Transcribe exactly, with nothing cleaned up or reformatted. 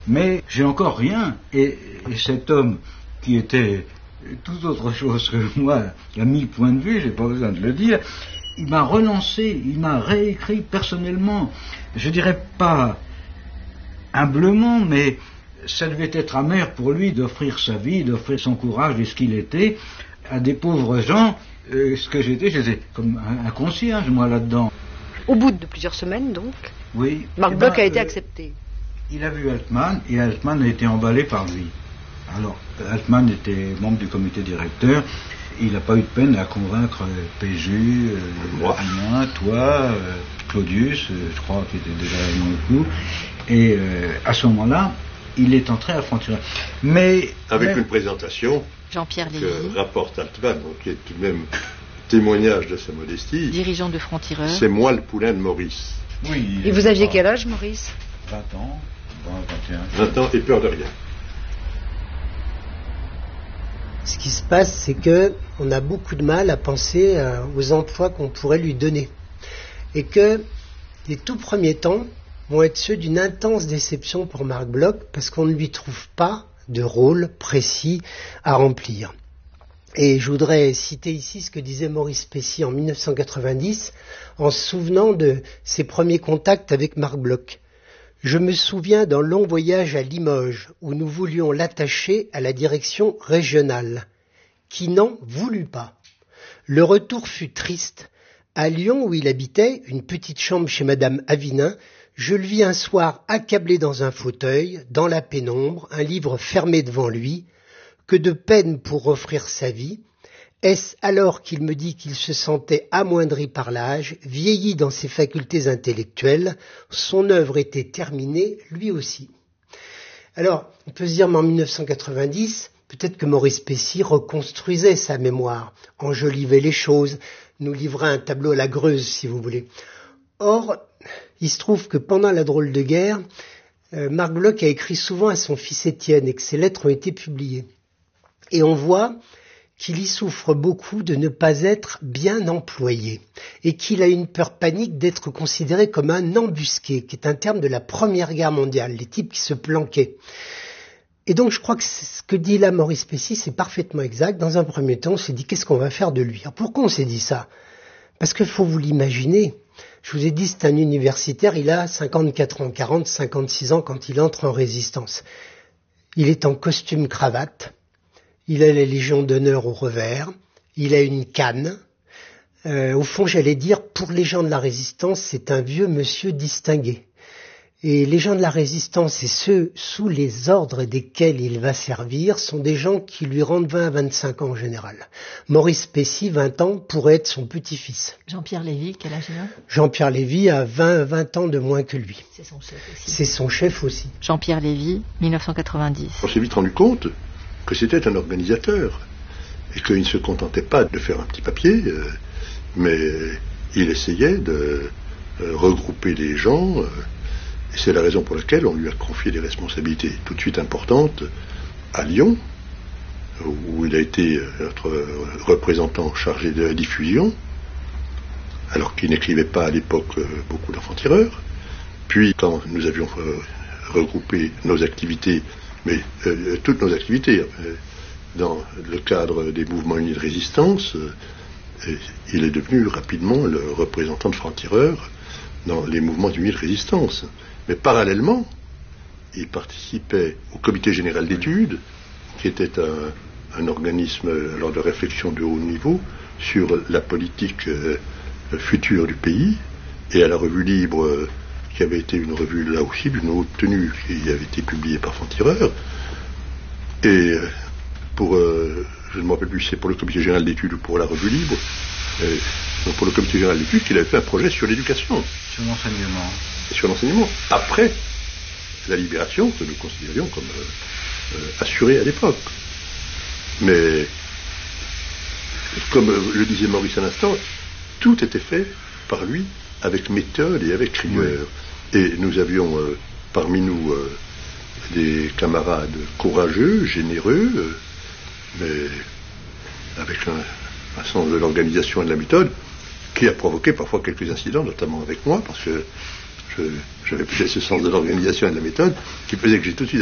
Mais j'ai encore rien. Et, et cet homme qui était tout autre chose que moi, à mille points de vue, j'ai pas besoin de le dire, il m'a relancé, il m'a réécrit personnellement. Je dirais pas humblement, mais ça devait être amer pour lui d'offrir sa vie, d'offrir son courage et ce qu'il était à des pauvres gens. Euh, ce que j'étais, j'étais comme un, un concierge, moi, là-dedans. Au bout de plusieurs semaines, donc, oui, Marc eh Bloch ben, a été euh, accepté. Il a vu Altman, et Altman a été emballé par lui. Alors, Altman était membre du comité directeur, il n'a pas eu de peine à convaincre Péju, euh, Rhin, toi, euh, Claudius, euh, je crois, qui était déjà dans le coup, et euh, à ce moment-là, il est entré à Franck-Tireur. Mais... Avec mais, une présentation Jean-Pierre Lévy, que rapporte Altman, donc, qui est tout de même témoignage de sa modestie. dirigeant de Franc-Tireur. C'est moi le poulain de Maurice. Oui. Et vous aviez quel âge, Maurice? vingt ans, vingt, vingt et un. vingt ans et peur de rien. Ce qui se passe, c'est que on a beaucoup de mal à penser euh, aux emplois qu'on pourrait lui donner. Et que les tout premiers temps vont être ceux d'une intense déception pour Marc Bloch, parce qu'on ne lui trouve pas de rôle précis à remplir. Et je voudrais citer ici ce que disait Maurice Pessy en mille neuf cent quatre-vingt-dix, en se souvenant de ses premiers contacts avec Marc Bloch. Je me souviens d'un long voyage à Limoges, où nous voulions l'attacher à la direction régionale, qui n'en voulut pas. Le retour fut triste. À Lyon, où il habitait, une petite chambre chez Madame Avinin, je le vis un soir accablé dans un fauteuil, dans la pénombre, un livre fermé devant lui, que de peine pour offrir sa vie. Est-ce alors qu'il me dit qu'il se sentait amoindri par l'âge, vieilli dans ses facultés intellectuelles, son œuvre était terminée, lui aussi. Alors, on peut se dire, mais en mille neuf cent quatre-vingt-dix, peut-être que Maurice Pessy reconstruisait sa mémoire, enjolivait les choses, nous livrait un tableau à la Greuze, si vous voulez. Or, il se trouve que pendant la drôle de guerre, euh, Marc Bloch a écrit souvent à son fils Étienne et que ses lettres ont été publiées. Et on voit qu'il y souffre beaucoup de ne pas être bien employé et qu'il a une peur panique d'être considéré comme un embusqué, qui est un terme de la Première Guerre mondiale, les types qui se planquaient. Et donc je crois que ce que dit là Maurice Pessy, c'est parfaitement exact. Dans un premier temps, on s'est dit qu'est-ce qu'on va faire de lui? Alors pourquoi on s'est dit ça? Parce qu'il faut vous l'imaginer. Je vous ai dit, c'est un universitaire, il a cinquante-quatre ans, quarante, cinquante-six ans quand il entre en résistance. Il est en costume cravate. Il a la Légion d'honneur au revers, il a une canne. Euh, au fond, j'allais dire, pour les gens de la Résistance, c'est un vieux monsieur distingué. Et les gens de la Résistance et ceux sous les ordres desquels il va servir sont des gens qui lui rendent vingt à vingt-cinq ans en général. Maurice Pessy, vingt ans, pourrait être son petit-fils. Jean-Pierre Lévy, quel âge il a? Jean-Pierre Lévy a vingt, vingt ans de moins que lui. C'est son chef aussi. C'est son chef aussi. Jean-Pierre Lévy, mille neuf cent quatre-vingt-dix. On s'est vite rendu compte que c'était un organisateur et qu'il ne se contentait pas de faire un petit papier, euh, mais il essayait de euh, regrouper les gens, euh, et c'est la raison pour laquelle on lui a confié des responsabilités tout de suite importantes à Lyon, où il a été notre représentant chargé de la diffusion, alors qu'il n'écrivait pas à l'époque euh, beaucoup d'enfants-tireurs. Puis, quand nous avions euh, regroupé nos activités, mais euh, toutes nos activités, euh, dans le cadre des mouvements unis de résistance, euh, il est devenu rapidement le représentant de francs-tireurs dans les mouvements unis de résistance. Mais parallèlement, il participait au comité général d'études, qui était un, un organisme alors de réflexion de haut niveau sur la politique euh, future du pays, et à la Revue Libre, euh, qui avait été une revue là aussi d'une haute tenue, qui avait été publiée par Franc-Tireur. Et pour, euh, je ne me rappelle plus si c'est pour le comité général d'études ou pour la Revue Libre, euh, donc pour le comité général d'études, qu'il avait fait un projet sur l'éducation. Sur l'enseignement. Et sur l'enseignement, après la libération, que nous considérions comme euh, euh, assurée à l'époque. Mais, comme euh, le disait Maurice à l'instant, tout était fait par lui avec méthode et avec rigueur. Oui. Et nous avions euh, parmi nous euh, des camarades courageux, généreux, euh, mais avec un, un sens de l'organisation et de la méthode qui a provoqué parfois quelques incidents, notamment avec moi, parce que je, j'avais peut-être ce sens de l'organisation et de la méthode qui faisait que j'ai tout de suite